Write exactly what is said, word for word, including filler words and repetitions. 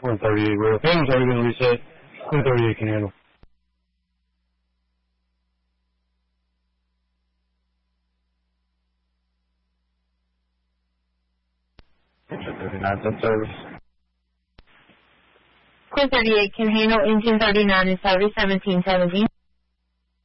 one thirty-eight, well, if Phantom's already going to reset, one thirty-eight can handle. thirty-nine, ten service. Quinn thirty-eight can handle engine thirty-nine and service seventeen seventeen.